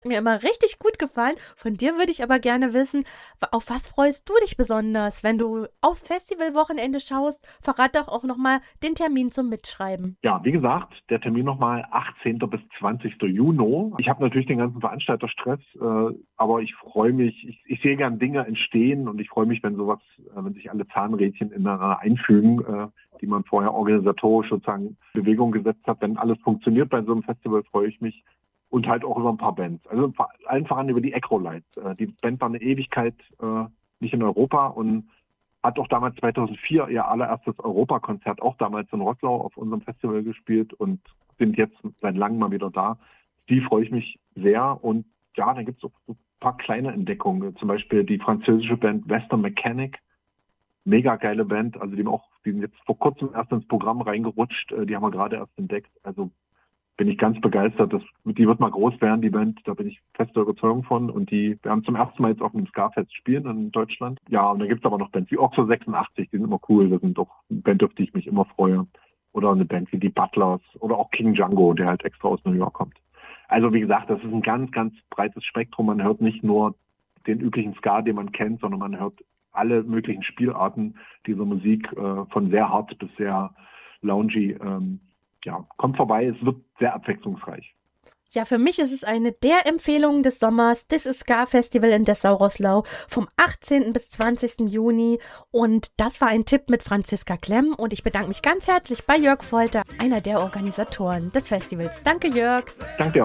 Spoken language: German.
Mir immer richtig gut gefallen. Von dir würde ich aber gerne wissen, auf was freust du dich besonders, wenn du aufs Festivalwochenende schaust? Verrat doch auch nochmal den Termin zum Mitschreiben. Ja, wie gesagt, der Termin nochmal 18. bis 20. Juni. Ich habe natürlich den ganzen Veranstalterstress, aber ich freue mich, ich sehe gern Dinge entstehen und ich freue mich, wenn sowas, wenn sich alle Zahnrädchen ineinander einfügen, die man vorher organisatorisch sozusagen in Bewegung gesetzt hat. Wenn alles funktioniert bei so einem Festival, freue ich mich. Und halt auch über ein paar Bands. Also allen voran über die Acrolites. Die Band war eine Ewigkeit nicht in Europa und hat auch damals 2004 ihr allererstes Europakonzert auch damals in Rottlau auf unserem Festival gespielt und sind jetzt seit langem mal wieder da. Die freue ich mich sehr. Und ja, dann gibt es auch so ein paar kleine Entdeckungen. Zum Beispiel die französische Band Western Mechanic. Mega geile Band. Also die sind jetzt vor kurzem erst ins Programm reingerutscht. Die haben wir gerade erst entdeckt. Also bin ich ganz begeistert. Die wird mal groß werden, die Band. Da bin ich fester Überzeugung von. Und die werden zum ersten Mal jetzt auf dem Ska-Fest spielen in Deutschland. Ja, und da gibt es aber noch Bands wie Oxo 86, die sind immer cool. Das sind doch eine Band, auf die ich mich immer freue. Oder eine Band wie die Butlers oder auch King Django, der halt extra aus New York kommt. Also wie gesagt, das ist ein ganz, ganz breites Spektrum. Man hört nicht nur den üblichen Ska, den man kennt, sondern man hört alle möglichen Spielarten dieser Musik, von sehr hart bis sehr loungy. Ja, kommt vorbei, es wird sehr abwechslungsreich. Ja, für mich ist es eine der Empfehlungen des Sommers. Das ist Ska Festival in Dessau-Roßlau vom 18. bis 20. Juni. Und das war ein Tipp mit Franziska Klemm. Und ich bedanke mich ganz herzlich bei Jörg Folter, einer der Organisatoren des Festivals. Danke, Jörg. Danke dir.